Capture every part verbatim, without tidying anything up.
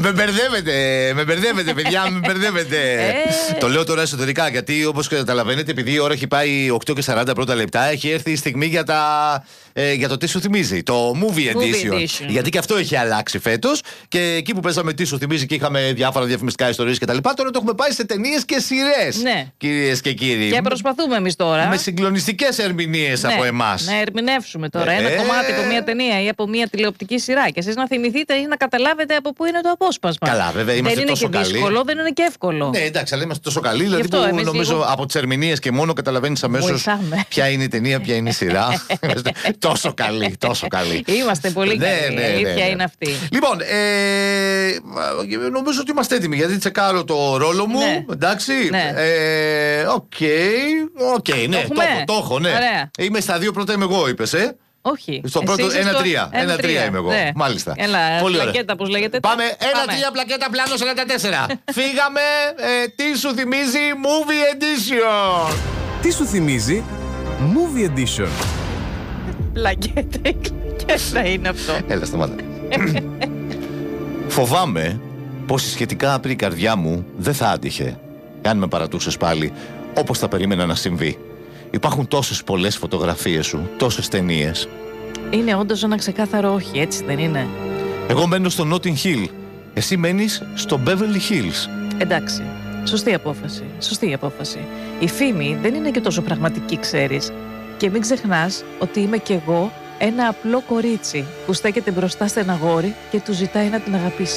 Με μπερδεύετε, με μπερδεύετε, παιδιά, με μπερδεύετε. Το λέω τώρα εσωτερικά, γιατί όπως καταλαβαίνετε, επειδή η ώρα έχει πάει οκτώ και σαράντα πρώτα λεπτά, έχει έρθει η στιγμή για, τα, ε, για το τι σου θυμίζει. Το Movie Edition. Movie edition. Γιατί και αυτό έχει αλλάξει φέτος. Και εκεί που παίζαμε τι σου θυμίζει και είχαμε διάφορα διαφημιστικά ιστορίες κτλ. Τώρα το έχουμε πάει σε ταινίες και σειρές. Ναι. Κυρίες και κύριοι. Και προσπαθούμε εμείς τώρα. Με συγκλονιστικές ερμηνείες ναι. από εμάς. Να ερμηνεύσουμε τώρα ε, ένα ε, κομμάτι από μια ταινία ή από μια τηλεοπτική σειρά. Και εσείς να θυμηθείτε ή να καταλάβετε από πού είναι το απόσπασμα. Καλά, βέβαια, είμαστε δεν είναι τόσο και καλοί. δύσκολο, δεν είναι και εύκολο. Ναι, εντάξει, αλλά είμαστε τόσο καλοί. Δηλαδή που νομίζω λίγο... από τις ερμηνείες και μόνο καταλαβαίνεις αμέσως ποια είναι η ταινία, ποια είναι η σειρά. Τόσο καλοί, τόσο καλοί. Είμαστε πολύ καλοί. Ναι, ναι, ναι, η αλήθεια ναι. είναι αυτή. Λοιπόν, ε, νομίζω ότι είμαστε έτοιμοι γιατί τσεκάρω το ρόλο μου. Ναι. Εντάξει. Οκ, ναι. Ε, okay, okay, ναι, το, το, το έχω, ναι. Ωραία. Είμαι στα δύο πρώτα, είμαι εγώ, είπες, ε. Όχι. Στο πρώτο ένα-τρία. ένα-τρία είμαι εγώ. Ναι. Μάλιστα. Έλα, πολύ πλακέτα, πώς λέγεται. Πάμε. ένα-τρία πλακέτα πλάνο σαράντα τέσσερα. Φύγαμε. Ε, τι σου θυμίζει Movie Edition. Τι σου θυμίζει Movie Edition. Πλακέτα ή κλακέτα είναι αυτό. Έλα, σταμάτα. Φοβάμαι πως η σχετικά άπειρη καρδιά μου δεν θα άντυχε αν με παρατούσες πάλι όπως θα περίμενα να συμβεί. Υπάρχουν τόσες πολλές φωτογραφίες σου, τόσες ταινίες. Είναι όντως ένα ξεκάθαρο όχι, έτσι δεν είναι? Εγώ μένω στο Notting Hill. Εσύ μένεις στο Beverly Hills. Εντάξει, σωστή απόφαση, σωστή απόφαση. Η φήμη δεν είναι και τόσο πραγματική, ξέρεις. Και μην ξεχνάς ότι είμαι κι εγώ ένα απλό κορίτσι που στέκεται μπροστά σε ένα γόρι και του ζητάει να την αγαπήσει.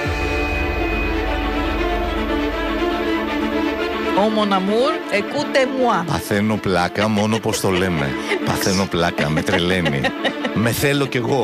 Ο mon amour, écoute moi. Παθαίνω πλάκα μόνο πως το λέμε. Παθαίνω πλάκα, με τρελαίνει. Με θέλω κι εγώ.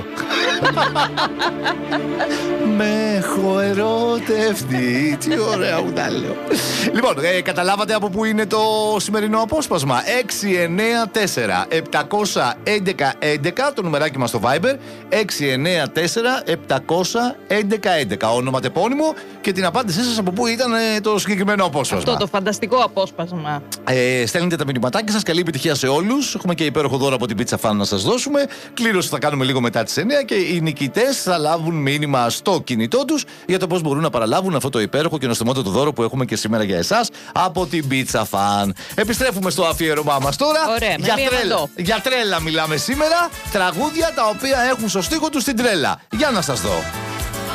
Με έχω ερωτευτεί. Τι ωραία ουδά λέω. Λοιπόν, ε, καταλάβατε από πού είναι το σημερινό απόσπασμα. έξι εννέα τέσσερα επτακόσια έντεκα έντεκα το νουμεράκι μας στο Viber. έξι εννέα τέσσερα επτακόσια έντεκα έντεκα ονοματεπώνυμο και την απάντησή σας από πού ήταν ε, το συγκεκριμένο απόσπασμα. Αυτό το φανταστικό απόσπασμα. Ε, στέλνετε τα μηνυματάκια σας. Καλή επιτυχία σε όλους. Έχουμε και υπέροχο δώρο από την Pizza Fan να σας δώσουμε. Κλήρωση θα κάνουμε λίγο μετά τις εννέα και οι νικητές θα λάβουν μήνυμα στο κινητό τους για το πώς μπορούν να παραλάβουν αυτό το υπέροχο και νοστιμότατο δώρο που έχουμε και σήμερα για εσάς από την Pizza Fan. Επιστρέφουμε στο αφιέρωμά μας τώρα. Ωραία, για, τρέλα. για τρέλα μιλάμε σήμερα. Τραγούδια τα οποία έχουν στο στίχο τους την τρέλα. Για να σας δω.